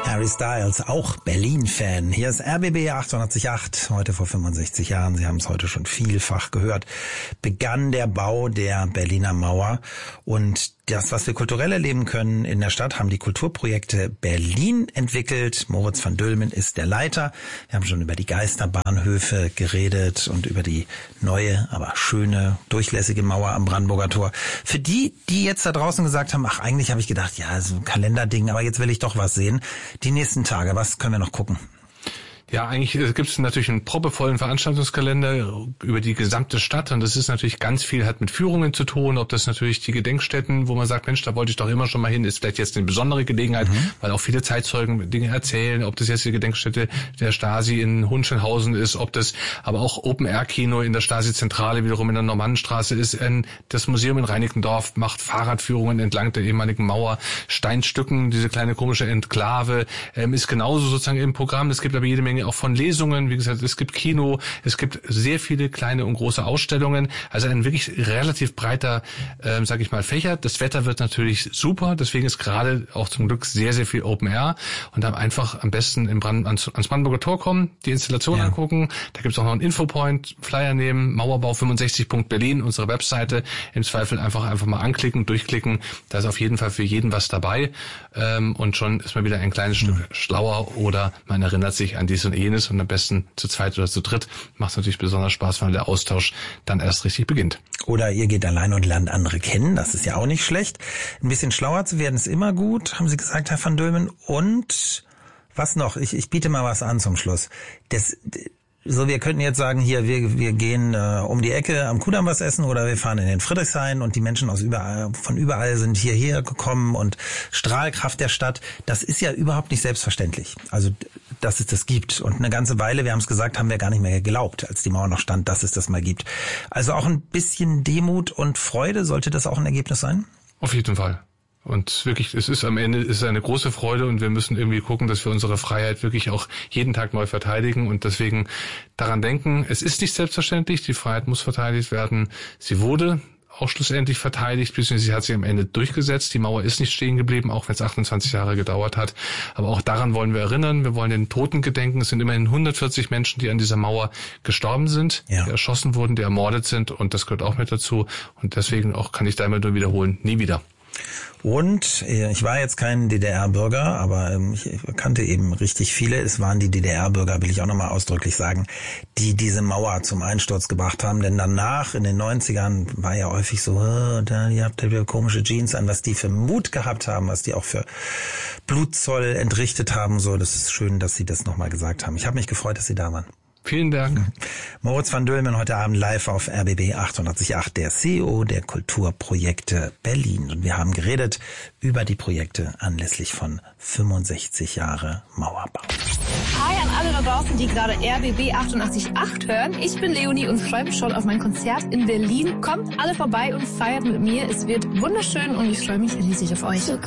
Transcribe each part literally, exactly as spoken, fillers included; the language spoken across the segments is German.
Harry Styles, auch Berlin-Fan. Hier ist R B B achtundachtzig Komma acht. Heute vor fünfundsechzig Jahren, Sie haben es heute schon vielfach gehört, begann der Bau der Berliner Mauer. Und das, was wir kulturell erleben können in der Stadt, haben die Kulturprojekte Berlin entwickelt. Moritz van Dülmen ist der Leiter. Wir haben schon über die Geisterbahnhöfe geredet und über die neue, aber schöne, durchlässige Mauer am Brandenburger Tor. Für die, die jetzt da draußen gesagt haben, ach, eigentlich habe ich gedacht, ja, so ein Kalenderding, aber jetzt will ich doch was sehen. Die nächsten Tage, was können wir noch gucken? Ja, eigentlich gibt es natürlich einen proppevollen Veranstaltungskalender über die gesamte Stadt und das ist natürlich ganz viel, hat mit Führungen zu tun, ob das natürlich die Gedenkstätten, wo man sagt, Mensch, da wollte ich doch immer schon mal hin, ist vielleicht jetzt eine besondere Gelegenheit, mhm. weil auch viele Zeitzeugen Dinge erzählen, ob das jetzt die Gedenkstätte der Stasi in Hunschenhausen ist, ob das aber auch Open-Air-Kino in der Stasi-Zentrale wiederum in der Normannenstraße ist, das Museum in Reinickendorf macht Fahrradführungen entlang der ehemaligen Mauer, Steinstücken, diese kleine komische Enklave, ist genauso sozusagen im Programm, es gibt aber jede Menge auch von Lesungen, wie gesagt, es gibt Kino, es gibt sehr viele kleine und große Ausstellungen, also ein wirklich relativ breiter, ähm, sage ich mal, Fächer. Das Wetter wird natürlich super, deswegen ist gerade auch zum Glück sehr, sehr viel Open Air und dann einfach am besten im Brand, ans, ans Brandenburger Tor kommen, die Installation ja. angucken, da gibt's auch noch einen Infopoint, Flyer nehmen, Mauerbau fünfundsechzig Punkt Berlin, unsere Webseite, im Zweifel einfach einfach mal anklicken, durchklicken, da ist auf jeden Fall für jeden was dabei ähm, und schon ist man wieder ein kleines Stück mhm. schlauer oder man erinnert sich an dies und jenes und am besten zu zweit oder zu dritt. Macht es natürlich besonders Spaß, weil der Austausch dann erst richtig beginnt. Oder ihr geht allein und lernt andere kennen, das ist ja auch nicht schlecht. Ein bisschen schlauer zu werden ist immer gut, haben Sie gesagt, Herr van Dülmen. Und was noch? Ich, ich biete mal was an zum Schluss. Das... So, wir könnten jetzt sagen, hier, wir wir gehen äh, um die Ecke am Kudamm was essen oder wir fahren in den Friedrichshain und die Menschen aus überall, von überall sind hierher gekommen und Strahlkraft der Stadt, das ist ja überhaupt nicht selbstverständlich. Also, dass es das gibt. Und eine ganze Weile, wir haben es gesagt, haben wir gar nicht mehr geglaubt, als die Mauer noch stand, dass es das mal gibt. Also auch ein bisschen Demut und Freude, sollte das auch ein Ergebnis sein? Auf jeden Fall. Und wirklich, es ist am Ende ist es eine große Freude und wir müssen irgendwie gucken, dass wir unsere Freiheit wirklich auch jeden Tag neu verteidigen und deswegen daran denken, es ist nicht selbstverständlich, die Freiheit muss verteidigt werden. Sie wurde auch schlussendlich verteidigt, beziehungsweise sie hat sich am Ende durchgesetzt. Die Mauer ist nicht stehen geblieben, auch wenn es achtundzwanzig Jahre gedauert hat. Aber auch daran wollen wir erinnern. Wir wollen den Toten gedenken. Es sind immerhin hundertvierzig Menschen, die an dieser Mauer gestorben sind, ja. die erschossen wurden, die ermordet sind und das gehört auch mit dazu. Und deswegen auch kann ich da immer nur wiederholen, nie wieder. Und ich war jetzt kein D D R-Bürger, aber ich kannte eben richtig viele. Es waren die D D R-Bürger, will ich auch nochmal ausdrücklich sagen, die diese Mauer zum Einsturz gebracht haben. Denn danach, in den neunzigern, war ja häufig so, oh, da, ihr habt ja komische Jeans an, was die für Mut gehabt haben, was die auch für Blutzoll entrichtet haben. So, das ist schön, dass Sie das nochmal gesagt haben. Ich habe mich gefreut, dass Sie da waren. Vielen Dank. Moritz van Dülmen heute Abend live auf R B B achtundachtzig Komma acht, der C E O der Kulturprojekte Berlin. Und wir haben geredet über die Projekte anlässlich von fünfundsechzig Jahre Mauerbau. Hi an alle da draußen, die gerade R B B achtundachtzig Komma acht hören. Ich bin Leonie und freue mich schon auf mein Konzert in Berlin. Kommt alle vorbei und feiert mit mir. Es wird wunderschön und ich freue mich riesig auf euch. So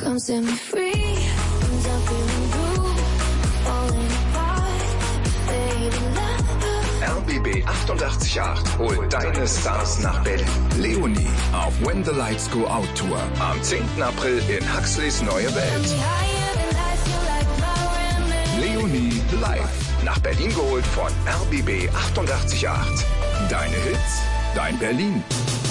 R B B achtundachtzig Komma acht holt deine Stars nach Berlin. Leonie auf When the Lights Go Out Tour am zehnten April in Huxleys Neue Welt. Leonie live nach Berlin geholt von R B B achtundachtzig Komma acht. Deine Hits, dein Berlin.